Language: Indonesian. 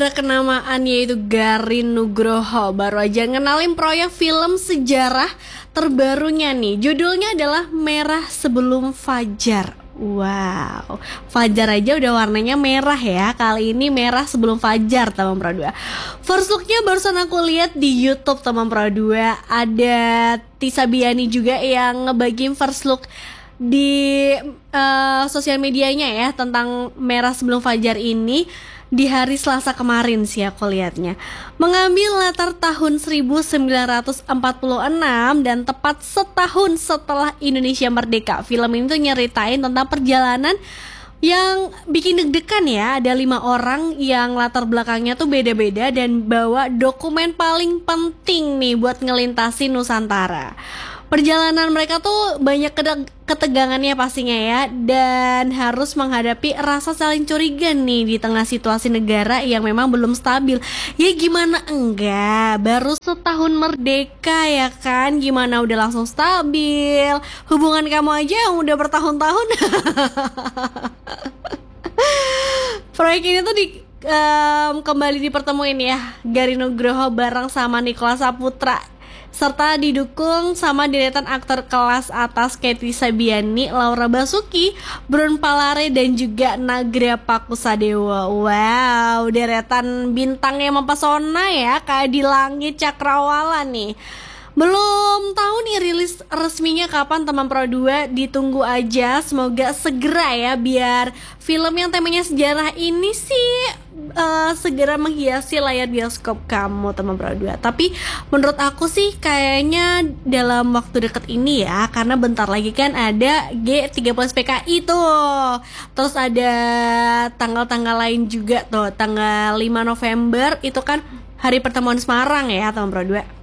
sutradara kenamaan yaitu Garin Nugroho baru aja ngenalin proyek film sejarah terbarunya nih. Judulnya adalah Merah Sebelum Fajar. Wow, Fajar aja udah warnanya merah ya. Kali ini Merah Sebelum Fajar, teman Pro 2. First looknya barusan aku lihat di YouTube, teman Pro 2. Ada Tisa Biani juga yang ngebagiin first look di sosial medianya ya tentang Merah Sebelum Fajar ini di hari Selasa kemarin sih aku lihatnya. Mengambil latar tahun 1946 dan tepat setahun setelah Indonesia merdeka. Film ini tuh nyeritain tentang perjalanan yang bikin deg-degan ya. Ada 5 orang yang latar belakangnya tuh beda-beda dan bawa dokumen paling penting nih buat ngelintasin Nusantara. Perjalanan mereka tuh banyak ketegangannya pastinya ya, dan harus menghadapi rasa saling curiga nih di tengah situasi negara yang memang belum stabil. Ya gimana enggak, baru setahun merdeka ya kan, gimana udah langsung stabil. Hubungan kamu aja yang udah bertahun-tahun. Proyek ini tuh kembali dipertemuin ya, Garin Nugroho bareng sama Nicholas Saputra, serta didukung sama deretan aktor kelas atas Katy Sabiani, Laura Basuki, Brun Palare, dan juga Nagra Pakusadewa. Wow, deretan bintang yang mempesona ya, kayak di langit cakrawala nih. Belum tahu nih rilis resminya kapan, teman Pro 2, ditunggu aja, semoga segera ya, biar film yang temanya sejarah ini sih segera menghiasi layar bioskop kamu, teman Pro 2. Tapi menurut aku sih kayaknya dalam waktu dekat ini ya, karena bentar lagi kan ada G30 PKI tuh. Terus ada tanggal-tanggal lain juga tuh, tanggal 5 November itu kan Hari Pertemuan Semarang ya, teman Pro 2.